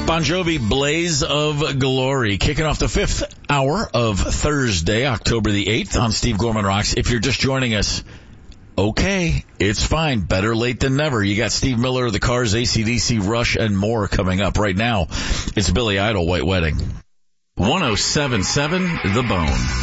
Bon Jovi, Blaze of Glory, kicking off the 5th hour of Thursday, October the 8th on Steve Gorman Rocks. If you're just joining us, okay, it's fine. Better late than never. You got Steve Miller, The Cars, AC/DC, Rush, and more coming up. Right now, it's Billy Idol, White Wedding. 107.7 The Bone.